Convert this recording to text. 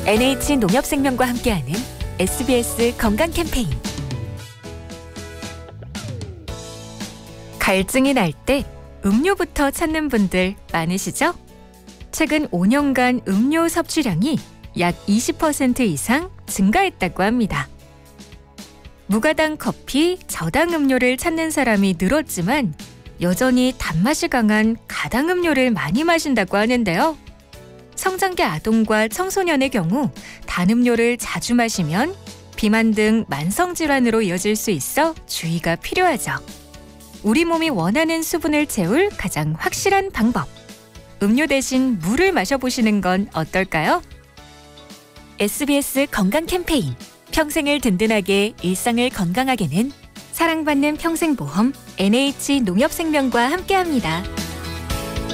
NH농협생명과 함께하는 SBS 건강 캠페인. 갈증이 날 때 음료부터 찾는 분들 많으시죠? 최근 5년간 음료 섭취량이 약 20% 이상 증가했다고 합니다. 무가당 커피, 저당 음료를 찾는 사람이 늘었지만 여전히 단맛이 강한 가당 음료를 많이 마신다고 하는데요. 성장기 아동과 청소년의 경우 단 음료를 자주 마시면 비만 등 만성질환으로 이어질 수 있어 주의가 필요하죠. 우리 몸이 원하는 수분을 채울 가장 확실한 방법. 음료 대신 물을 마셔보시는 건 어떨까요? SBS 건강 캠페인. 평생을 든든하게, 일상을 건강하게는 사랑받는 평생보험 NH농협생명과 함께합니다.